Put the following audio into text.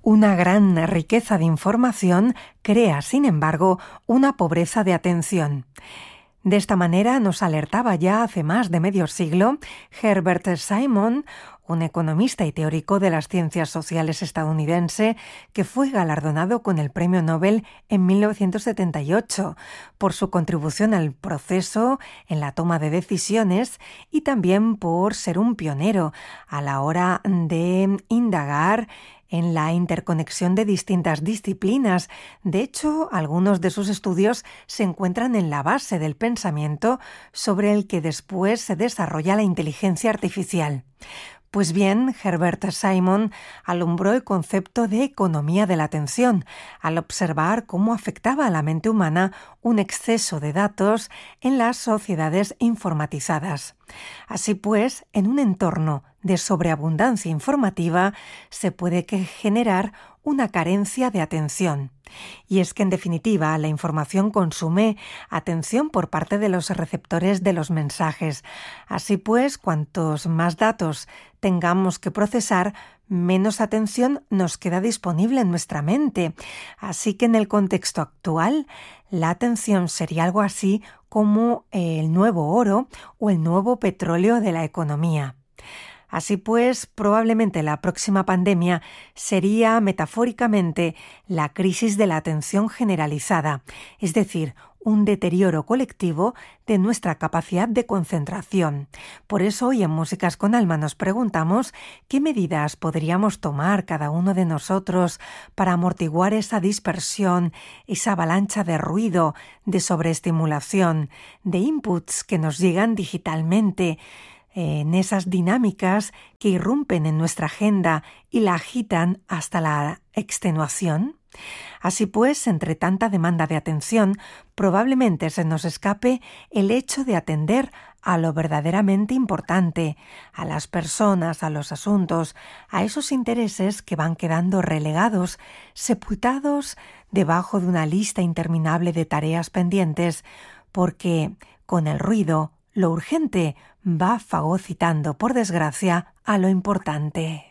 Una gran riqueza de información crea, sin embargo, una pobreza de atención. De esta manera nos alertaba ya hace más de medio siglo Herbert Simon, un economista y teórico de las ciencias sociales estadounidense que fue galardonado con el Premio Nobel en 1978 por su contribución al proceso en la toma de decisiones y también por ser un pionero a la hora de indagar en la interconexión de distintas disciplinas. De hecho, algunos de sus estudios se encuentran en la base del pensamiento sobre el que después se desarrolla la inteligencia artificial. Pues bien, Herbert Simon alumbró el concepto de economía de la atención al observar cómo afectaba a la mente humana un exceso de datos en las sociedades informatizadas. Así pues, en un entorno de sobreabundancia informativa se puede generar una carencia de atención. Y es que, en definitiva, la información consume atención por parte de los receptores de los mensajes. Así pues, cuantos más datos tengamos que procesar, menos atención nos queda disponible en nuestra mente. Así que en el contexto actual, la atención sería algo así como el nuevo oro o el nuevo petróleo de la economía. Así pues, probablemente la próxima pandemia sería metafóricamente la crisis de la atención generalizada, es decir, un deterioro colectivo de nuestra capacidad de concentración. Por eso hoy en Músicas con Alma nos preguntamos qué medidas podríamos tomar cada uno de nosotros para amortiguar esa dispersión, esa avalancha de ruido, de sobreestimulación, de inputs que nos llegan digitalmente, en esas dinámicas que irrumpen en nuestra agenda y la agitan hasta la extenuación. Así pues, entre tanta demanda de atención, probablemente se nos escape el hecho de atender a lo verdaderamente importante, a las personas, a los asuntos, a esos intereses que van quedando relegados, sepultados debajo de una lista interminable de tareas pendientes, porque con el ruido, lo urgente va fagocitando, por desgracia, a lo importante.